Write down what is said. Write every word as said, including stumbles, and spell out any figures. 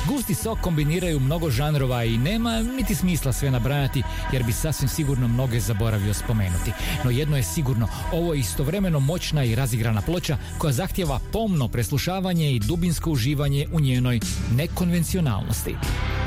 Gusti sok kombiniraju mnogo žanrova i nema niti smisla sve nabrajati, jer bi sasvim sigurno mnoge zaboravio spomenuti. No jedno je sigurno, ovo je istovremeno moćna i razigrana ploča koja zahtjeva pomno preslušavanje i dubinsko uživanje u njenoj nekonvencionalnosti.